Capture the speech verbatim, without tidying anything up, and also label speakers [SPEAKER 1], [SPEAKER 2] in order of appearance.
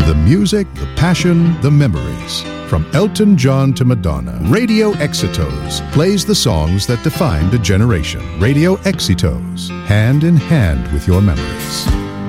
[SPEAKER 1] The music, the passion, the memories. From Elton John to Madonna, Radio Exitos plays the songs that defined a generation. Radio Exitos, hand in hand with your memories.